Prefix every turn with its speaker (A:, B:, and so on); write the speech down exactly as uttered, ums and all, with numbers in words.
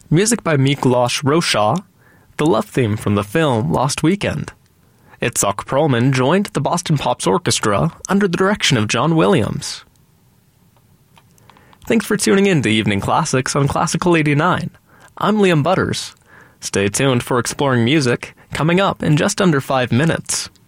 A: music by Miklos Rosha, the love theme from the film Lost Weekend. Itzhak Perlman joined the Boston Pops Orchestra under the direction of John Williams. Thanks for tuning in to Evening Classics on Classical eighty-nine. I'm Liam Butters. Stay tuned for Exploring Music, coming up in just under five minutes.